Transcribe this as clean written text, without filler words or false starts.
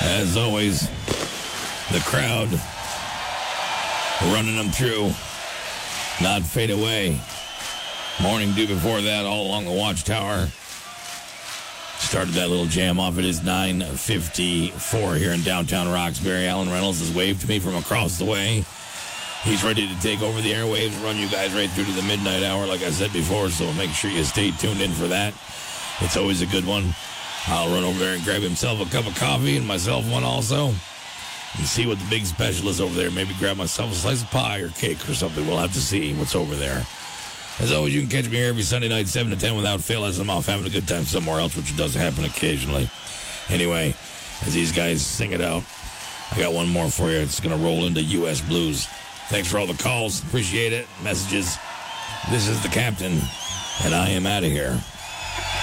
As always, the crowd running them through. Not Fade Away. Morning Dew before that, all along the Watchtower. Started that little jam off. It is 9:54 here in downtown Roxbury. Alan Reynolds has waved to me from across the way. He's ready to take over the airwaves and run you guys right through to the midnight hour, like I said before, so make sure you stay tuned in for that. It's always a good one. I'll run over there and grab himself a cup of coffee and myself one also and see what the big special is over there. Maybe grab myself a slice of pie or cake or something. We'll have to see what's over there. As always, you can catch me here every Sunday night, 7 to 10 without fail, as I'm off having a good time somewhere else, which does happen occasionally. Anyway, as these guys sing it out, I got one more for you. It's going to roll into U.S. Blues. Thanks for all the calls. Appreciate it. Messages. This is the captain, and I am out of here.